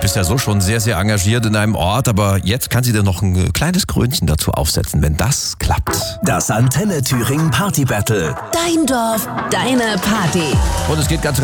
bist ja so schon sehr, sehr engagiert in einem Ort, aber jetzt kann sie dir noch ein kleines Krönchen dazu aufsetzen, wenn das klappt. Das Antenne Thüringen Party Battle. Dein Dorf, deine Party. Und es geht ganz